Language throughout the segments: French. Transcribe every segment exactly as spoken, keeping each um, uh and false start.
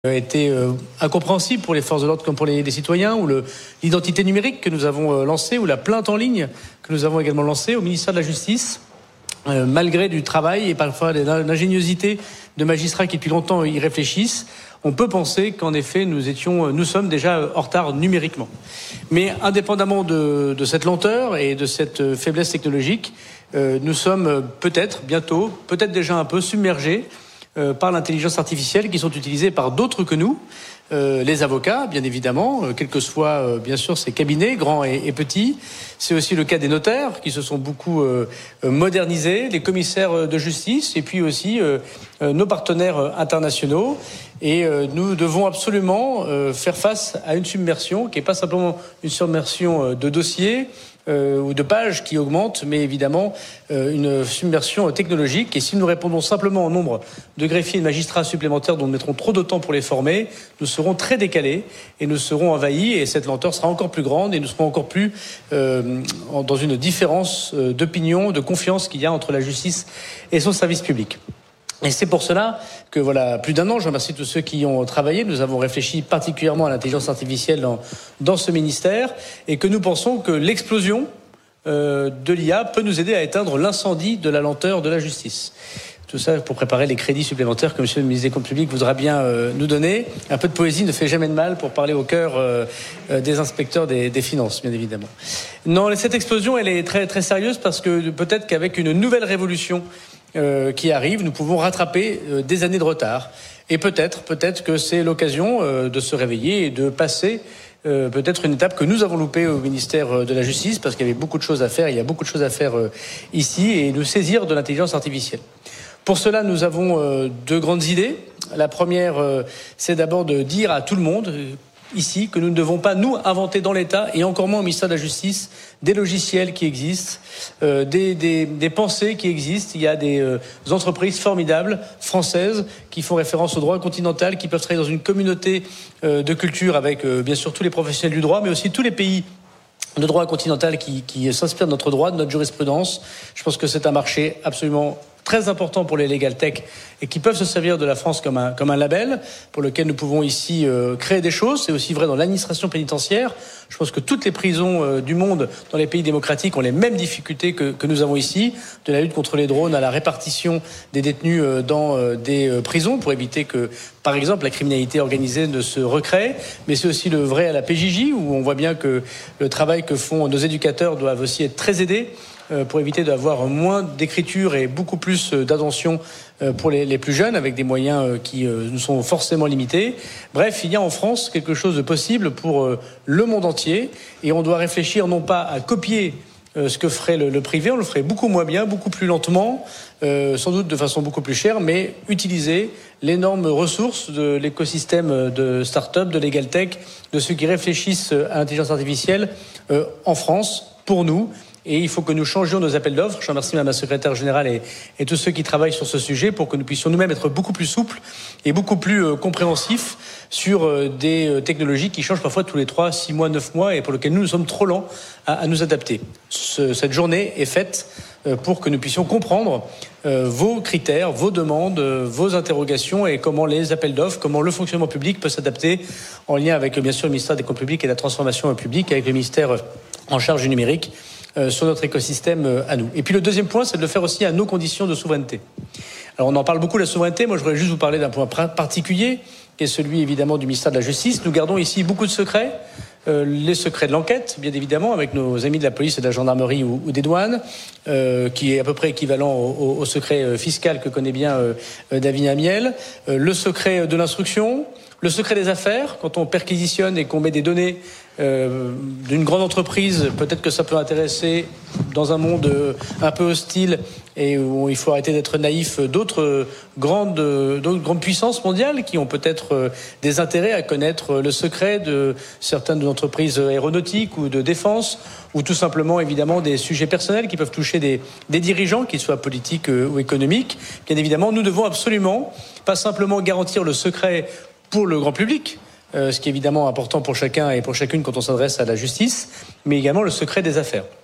a été euh, incompréhensible pour les forces de l'ordre comme pour les, les citoyens, ou le, l'identité numérique que nous avons euh, lancée, ou la plainte en ligne que nous avons également lancée au ministère de la Justice, euh, malgré du travail et parfois l'ingéniosité de magistrats qui depuis longtemps y réfléchissent, on peut penser qu'en effet nous étions, nous sommes déjà en retard numériquement. Mais indépendamment de, de cette lenteur et de cette faiblesse technologique, euh, nous sommes peut-être bientôt, peut-être déjà un peu submergés Euh, par l'intelligence artificielle qui sont utilisées par d'autres que nous, euh, les avocats, bien évidemment, euh, quels que soient, euh, bien sûr, ces cabinets, grands et, et petits. C'est aussi le cas des notaires, qui se sont beaucoup euh, modernisés, les commissaires de justice, et puis aussi euh, euh, nos partenaires internationaux. Et euh, nous devons absolument euh, faire face à une submersion, qui n'est pas simplement une submersion de dossiers, Euh, ou de pages qui augmentent, mais évidemment euh, une submersion technologique. Et si nous répondons simplement au nombre de greffiers et de magistrats supplémentaires dont nous mettrons trop de temps pour les former, nous serons très décalés et nous serons envahis, et cette lenteur sera encore plus grande et nous serons encore plus euh, dans une différence d'opinion, de confiance qu'il y a entre la justice et son service public. Et c'est pour cela que, voilà, plus d'un an, je remercie tous ceux qui y ont travaillé. Nous avons réfléchi particulièrement à l'intelligence artificielle dans, dans ce ministère, et que nous pensons que l'explosion euh, de l'I A peut nous aider à éteindre l'incendie de la lenteur de la justice. Tout ça pour préparer les crédits supplémentaires que monsieur le ministre des Comptes publics voudra bien euh, nous donner. Un peu de poésie ne fait jamais de mal pour parler au cœur euh, euh, des inspecteurs des, des finances, bien évidemment. Non, cette explosion, elle est très, très sérieuse, parce que peut-être qu'avec une nouvelle révolution Euh, qui arrive, nous pouvons rattraper euh, des années de retard. Et peut-être, peut-être que c'est l'occasion euh, de se réveiller et de passer euh, peut-être une étape que nous avons loupée au ministère de la Justice, parce qu'il y avait beaucoup de choses à faire, il y a beaucoup de choses à faire euh, ici, et nous saisir de l'intelligence artificielle. Pour cela, nous avons euh, deux grandes idées. La première, euh, c'est d'abord de dire à tout le monde euh, ici que nous ne devons pas nous inventer dans l'État, et encore moins au ministère de la Justice, des logiciels qui existent, euh, des, des, des pensées qui existent. Il y a des euh, entreprises formidables françaises qui font référence au droit continental, qui peuvent travailler dans une communauté euh, de culture avec euh, bien sûr tous les professionnels du droit, mais aussi tous les pays de droit continental qui, qui s'inspirent de notre droit, de notre jurisprudence. Je pense que c'est un marché absolument très important pour les Legal Tech, et qui peuvent se servir de la France comme un, comme un label pour lequel nous pouvons ici euh, créer des choses. C'est aussi vrai dans l'administration pénitentiaire. Je pense que toutes les prisons euh, du monde, dans les pays démocratiques, ont les mêmes difficultés que, que nous avons ici, de la lutte contre les drones à la répartition des détenus euh, dans euh, des euh, prisons, pour éviter que, par exemple, la criminalité organisée ne se recrée. Mais c'est aussi le vrai à la P J J, où on voit bien que le travail que font nos éducateurs doivent aussi être très aidés, pour éviter d'avoir moins d'écriture et beaucoup plus d'attention pour les, les plus jeunes, avec des moyens qui nous sont forcément limités. Bref, il y a en France quelque chose de possible pour le monde entier, et on doit réfléchir non pas à copier ce que ferait le, le privé, on le ferait beaucoup moins bien, beaucoup plus lentement, euh, sans doute de façon beaucoup plus chère, mais utiliser l'énorme ressource de l'écosystème de start-up, de Legal Tech, de ceux qui réfléchissent à l'intelligence artificielle euh, en France, pour nous. Et il faut que nous changions nos appels d'offres. Je remercie Mme la secrétaire générale et, et tous ceux qui travaillent sur ce sujet, pour que nous puissions nous-mêmes être beaucoup plus souples et beaucoup plus euh, compréhensifs sur euh, des euh, technologies qui changent parfois tous les trois, six mois, neuf mois, et pour lesquelles nous, nous sommes trop lents à, à nous adapter. Ce, cette journée est faite euh, pour que nous puissions comprendre euh, vos critères, vos demandes, euh, vos interrogations, et comment les appels d'offres, comment le fonctionnement public peut s'adapter, en lien avec, bien sûr, le ministère des Comptes publics et de la transformation publique, avec le ministère en charge du numérique, Euh, sur notre écosystème euh, à nous. Et puis le deuxième point, c'est de le faire aussi à nos conditions de souveraineté. Alors on en parle beaucoup, la souveraineté. Moi, je voudrais juste vous parler d'un point particulier, qui est celui évidemment du ministère de la Justice. Nous gardons ici beaucoup de secrets, euh, les secrets de l'enquête, bien évidemment, avec nos amis de la police et de la gendarmerie ou, ou des douanes, euh, qui est à peu près équivalent au, au, au secret fiscal que connaît bien euh, David Amiel, euh, le secret de l'instruction, le secret des affaires, quand on perquisitionne et qu'on met des données euh, d'une grande entreprise, peut-être que ça peut intéresser, dans un monde euh, un peu hostile et où il faut arrêter d'être naïf, d'autres grandes, d'autres grandes puissances mondiales qui ont peut-être euh, des intérêts à connaître le secret de certaines entreprises aéronautiques ou de défense, ou tout simplement, évidemment, des sujets personnels qui peuvent toucher des, des dirigeants, qu'ils soient politiques euh, ou économiques. Bien évidemment, nous devons absolument, pas simplement garantir le secret pour le grand public, euh, ce qui est évidemment important pour chacun et pour chacune quand on s'adresse à la justice, mais également le secret des affaires.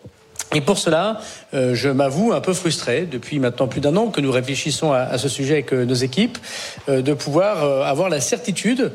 Et pour cela, euh, je m'avoue un peu frustré, depuis maintenant plus d'un an que nous réfléchissons à, à ce sujet avec euh, nos équipes, euh, de pouvoir euh, avoir la certitude